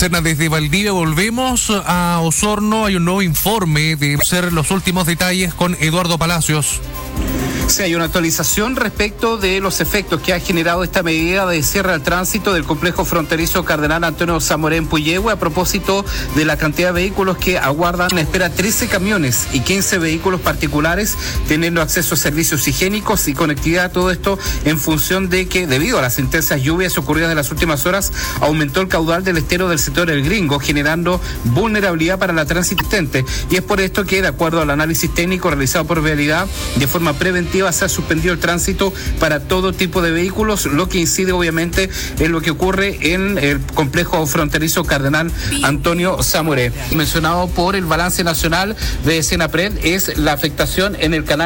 Desde Valdivia volvemos a Osorno. Hay un nuevo informe de ser los últimos detalles con Eduardo Palacios. Sí, hay una actualización respecto de los efectos que ha generado esta medida de cierre al tránsito del complejo fronterizo Cardenal Antonio Zamoré en Puyehue a propósito de la cantidad de vehículos que aguardan. Espera 13 camiones y 15 vehículos particulares teniendo acceso a servicios higiénicos y conectividad. Todo esto en función de que, debido a las intensas lluvias ocurridas en las últimas horas, aumentó el caudal del estero del sector El Gringo, generando vulnerabilidad para la transitente. Y es por esto que, de acuerdo al análisis técnico realizado por Vialidad, de forma preventiva se ha suspendido el tránsito para todo tipo de vehículos, lo que incide obviamente en lo que ocurre en el complejo fronterizo Cardenal Antonio Zamoré. Mencionado por el balance nacional de Senapred es la afectación en el canal